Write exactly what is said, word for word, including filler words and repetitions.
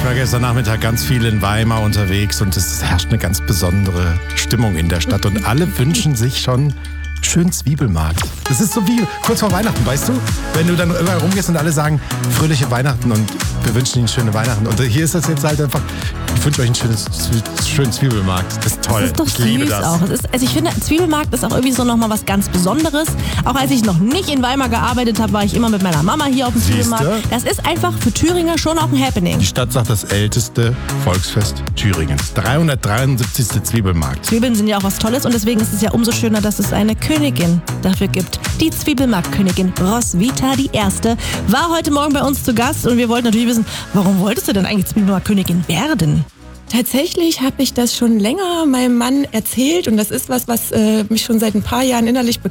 war gestern Nachmittag ganz viel in Weimar unterwegs und es herrscht eine ganz besondere Stimmung in der Stadt und alle wünschen sich schon schön Zwiebelmarkt. Das ist so wie kurz vor Weihnachten, weißt du? Wenn du dann überall rumgehst und alle sagen, fröhliche Weihnachten und wir wünschen Ihnen schöne Weihnachten. Und hier ist das jetzt halt einfach, ich wünsche euch einen schönen, schönen Zwiebelmarkt. Das ist toll. Das ist doch ich süß liebe das. auch. Es ist, also ich finde, Zwiebelmarkt ist auch irgendwie so nochmal was ganz Besonderes. Auch als ich noch nicht in Weimar gearbeitet habe, war ich immer mit meiner Mama hier auf dem Siehste? Zwiebelmarkt. Das ist einfach für Thüringer schon auch ein Happening. Die Stadt sagt, das älteste Volksfest Thüringens. dreihundertdreiundsiebzigste Zwiebelmarkt. Zwiebeln sind ja auch was Tolles und deswegen ist es ja umso schöner, dass es eine Königin dafür gibt. Die Zwiebelmarktkönigin Roswitha die Erste war heute Morgen bei uns zu Gast und wir wollten natürlich wissen, warum wolltest du denn eigentlich Zwiebelmarktkönigin werden? Tatsächlich habe ich das schon länger meinem Mann erzählt und das ist was, was äh, mich schon seit ein paar Jahren innerlich